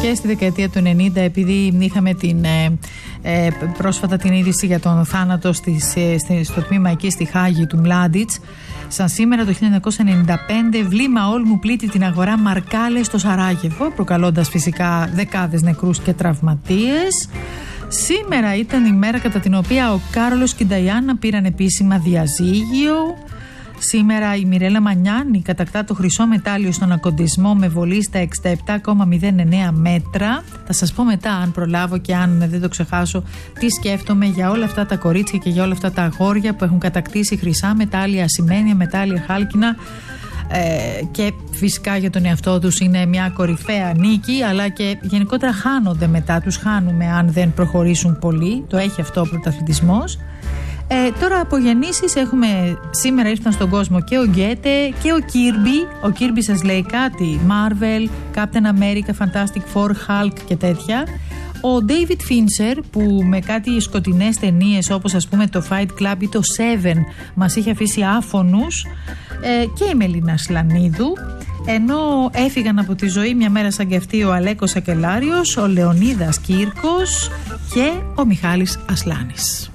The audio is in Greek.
και στη δεκαετία του 90, επειδή είχαμε πρόσφατα την είδηση για τον θάνατο στο τμήμα εκεί στη Χάγη του Μλάντιτς. Σαν σήμερα το 1995, βλήμα όλμου πλήττει την αγορά Μαρκάλε στο Σαράγεβο, προκαλώντας φυσικά δεκάδες νεκρούς και τραυματίες. Σήμερα ήταν η μέρα κατά την οποία ο Κάρολος και η Νταϊάννα πήραν επίσημα διαζύγιο. Σήμερα η Μιρέλα Μανιάνη κατακτά το χρυσό μετάλλιο στον ακοντισμό με βολή στα 67,09 μέτρα. Θα σας πω μετά, αν προλάβω και αν δεν το ξεχάσω, τι σκέφτομαι για όλα αυτά τα κορίτσια και για όλα αυτά τα αγόρια που έχουν κατακτήσει χρυσά μετάλλια, ασημένια μετάλλια, χάλκινα. Και φυσικά για τον εαυτό τους είναι μια κορυφαία νίκη, αλλά και γενικότερα χάνονται μετά, τους χάνουμε αν δεν προχωρήσουν πολύ. Το έχει αυτό ο πρωταθλητισμός. Τώρα από γεννήσεις έχουμε, σήμερα ήρθαν στον κόσμο και ο Γκέτε και ο Κίρμπι. Ο Κίρμπι σας λέει κάτι? Marvel, Captain America, Fantastic Four, Hulk και τέτοια. Ο David Fincher, που με κάτι σκοτεινές ταινίες όπως ας πούμε το Fight Club ή το Seven μας είχε αφήσει άφωνους, και η Μελίνα Σλανίδου. Ενώ έφυγαν από τη ζωή μια μέρα σαν και αυτή ο Αλέκος Σακελάριος, ο Λεωνίδας Κύρκος και ο Μιχάλης Ασλάνης.